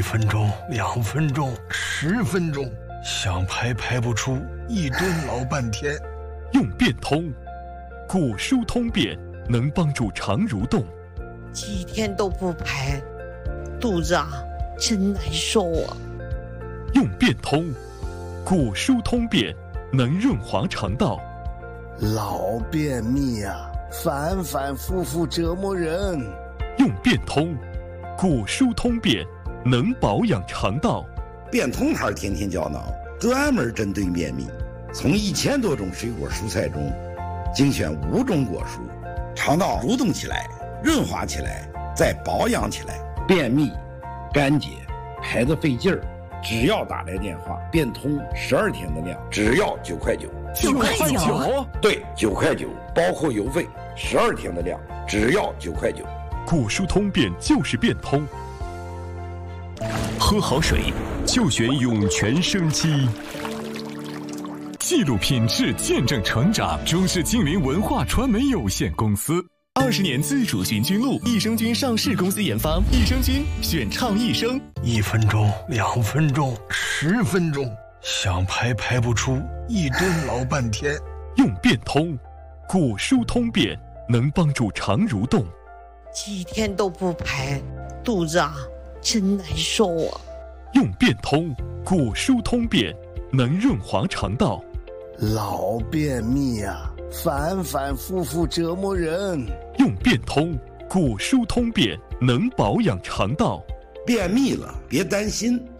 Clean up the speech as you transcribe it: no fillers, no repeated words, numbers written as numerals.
分钟、2分钟、10分钟，想排排不出，一顿老半天。 用便通，骨疏通便，能帮助肠蠕动。 几天都不排，肚子真难受啊。 用便通，骨疏通便，能润滑肠道。 老便秘反反复复折磨人。 用便通，骨疏通便，能保养肠道。 便通牌天天胶囊专门针对便秘，从1000多种水果蔬菜中精选5种果蔬，肠道蠕动起来，润滑起来，再保养起来。便秘、干结、排得费劲儿，只要打来电话，便通12天的量，只要9块9。 9块9？ 对，9块9，包括邮费，12天的量，只要9块9。 骨疏通便就是便通。 喝好水就选涌泉生机。记录品质，见证成长。中视金陵文化传媒有限公司20年自主寻菌露，益生菌上市公司研发，益生菌选畅益生。 1分钟、2分钟、10分钟，想排排不出，一顿老半天。 用便通，骨疏通便，能帮助肠蠕动。 几天都不排，肚子真难受啊。 用便通，骨疏通便，能润滑肠道。 老便秘反反复复折磨人。 用便通，骨疏通便，能保养肠道。 便秘了别担心，